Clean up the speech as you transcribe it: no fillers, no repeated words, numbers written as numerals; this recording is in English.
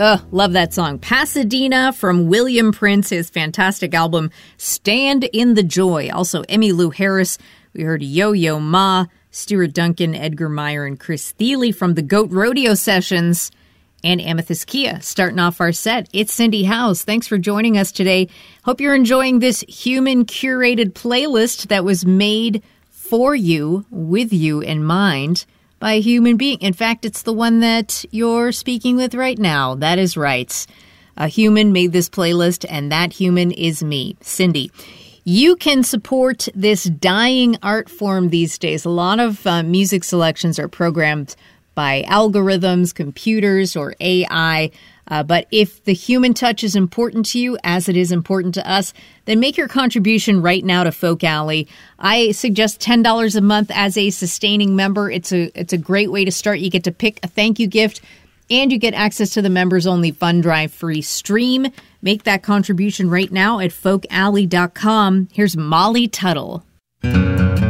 Love that song. Pasadena from William Prince, his fantastic album, Stand in the Joy. Also, Emmylou Harris. We heard Yo-Yo Ma, Stuart Duncan, Edgar Meyer, and Chris Thiele from the Goat Rodeo Sessions, and Amethyst Kia starting off our set. It's Cindy House. Thanks for joining us today. Hope you're enjoying this human-curated playlist that was made for you, with you in mind, by a human being. In fact, it's the one that you're speaking with right now. That is right. A human made this playlist, and that human is me, Cindy. You can support this dying art form these days. A lot of music selections are programmed by algorithms, computers, or AI. But if the human touch is important to you, as it is important to us, then make your contribution right now to Folk Alley. I suggest $10 a month as a sustaining member. It's a great way to start. You get to pick a thank you gift, and you get access to the members-only Fund Drive free stream. Make that contribution right now at folkalley.com. Here's Molly Tuttle.